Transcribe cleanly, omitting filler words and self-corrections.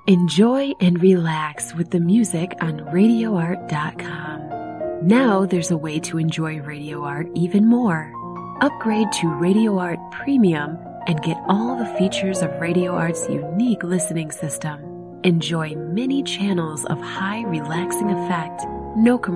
Enjoy and relax with the music on RadioArt.com. Now there's a way to enjoy Radio Art even more. Upgrade to Radio Art Premium and get all the features of Radio Art's unique listening system. Enjoy many channels of high relaxing effect, no commercials.